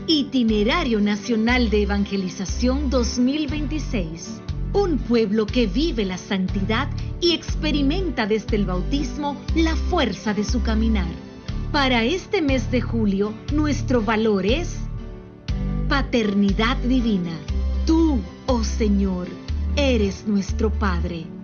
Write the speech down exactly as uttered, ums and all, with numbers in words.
Itinerario Nacional de Evangelización dos mil veintiséis. Un pueblo que vive la santidad y experimenta desde el bautismo la fuerza de su caminar. Para este mes de julio, nuestro valor es paternidad divina. Tú, oh Señor, eres nuestro Padre.